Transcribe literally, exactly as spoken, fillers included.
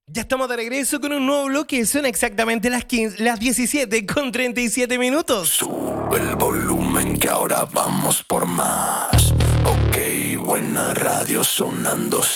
Ya estamos de regreso con un nuevo bloque. Son exactamente las, quince, las diecisiete con treinta y siete minutos. Sube el volumen que ahora vamos por más. Ok, buena radio sonando